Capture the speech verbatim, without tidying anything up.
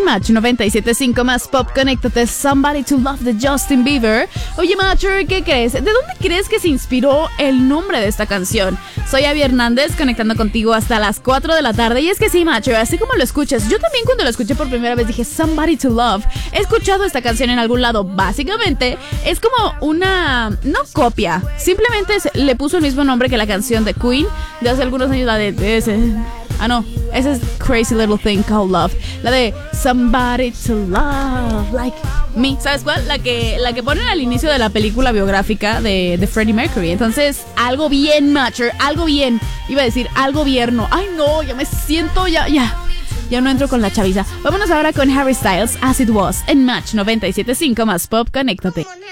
Match noventa y siete punto cinco más Pop, conéctate. Somebody to Love de Justin Bieber. Oye, Matcher, ¿qué crees? ¿De dónde crees que se inspiró el nombre de esta canción? Soy Abby Hernández, conectando contigo hasta las cuatro de la tarde. Y es que sí, Matcher, así como lo escuchas, yo también cuando lo escuché por primera vez dije Somebody to Love. He escuchado esta canción en algún lado. Básicamente es como una, no copia, simplemente es, le puso el mismo nombre que la canción de Queen de hace algunos años, la de, de ese... Ah, no, esa es Crazy Little Thing Called Love. La de Somebody to Love Like Me. ¿Sabes cuál? La que, la que ponen al inicio de la película biográfica de, de Freddie Mercury. Entonces, algo bien, Matcher, algo bien. Iba a decir algo vierno. Ay, no, ya me siento, ya, ya. Ya no entro con la chaviza. Vámonos ahora con Harry Styles, As It Was, en Match noventa y siete punto cinco más Pop, conéctate.